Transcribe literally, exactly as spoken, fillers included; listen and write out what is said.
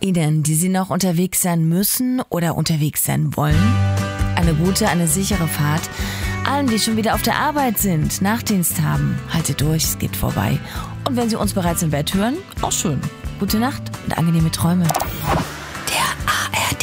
Ihnen, die Sie noch unterwegs sein müssen oder unterwegs sein wollen, eine gute, eine sichere Fahrt. Allen, die schon wieder auf der Arbeit sind, Nachtdienst haben, haltet durch, es geht vorbei. Und wenn Sie uns bereits im Bett hören, auch schön. Gute Nacht und angenehme Träume.